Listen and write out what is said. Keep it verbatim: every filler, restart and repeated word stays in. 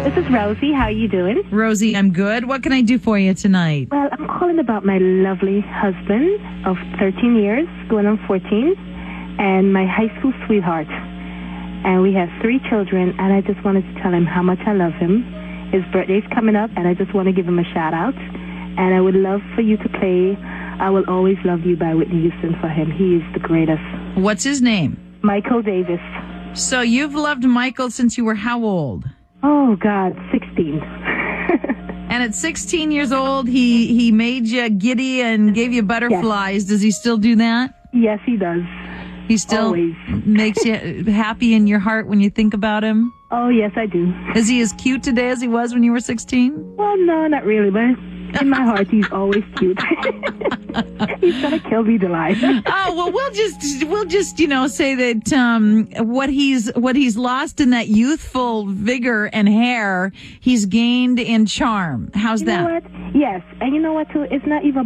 This is Rosie. How are you doing? Rosie, I'm good. What can I do for you tonight? Well, I'm calling about my lovely husband of thirteen years, going on fourteen, and my high school sweetheart. And we have three children, and I just wanted to tell him how much I love him. His birthday's coming up, and I just want to give him a shout-out. And I would love for you to play I Will Always Love You by Whitney Houston for him. He is the greatest. What's his name? Michael Davis. So you've loved Michael since you were how old? Oh, God, sixteen. And at sixteen years old, he, he made you giddy and gave you butterflies. Yes. Does he still do that? Yes, he does. He still Always. makes you happy in your heart when you think about him? Oh, yes, I do. Is he as cute today as he was when you were sixteen? Well, no, not really, but in my heart, he's always cute. He's gonna kill me, Delilah. Oh well, we'll just we'll just you know say that um, what he's what he's lost in that youthful vigor and hair, he's gained in charm. How's you that? know what? Yes, and you know what too? It's not even